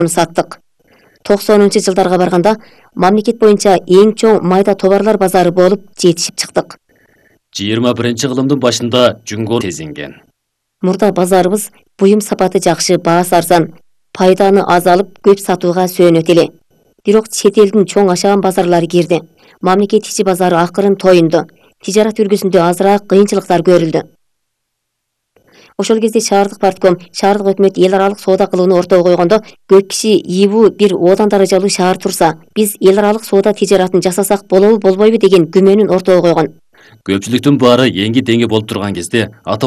саттык. 90-жылдарга барганда мамлекет боюнча эң чоң майда товарлар базары болуп жетишип чыктык. 21 кылымдын башында жүнгөр тезинген. Мурда базарыбыз буюм сапаты жакшы, баасы арзан, пайданы аз алып көп сатууга сөөнөт эле. Бирок чет элдин чоң ашаган базарлары кирди. Мамлекет ичи базары акырын тоюнду. Тижарат үлгүсүндө азыраак кыйынчылыктар көрүлдү. Ошол кезде шаардык партком, шаардык өкмөт эл аралык соода кылууну ортого койгондо, көп киши ИИБУ бир одан даражалуу шаар турса, биз эл аралык соода тижаратын жасасак болобу, болбойбу деген күмөнүн ортого койгон. Көпчүлүктүн баары эңги деңги болуп турган кезде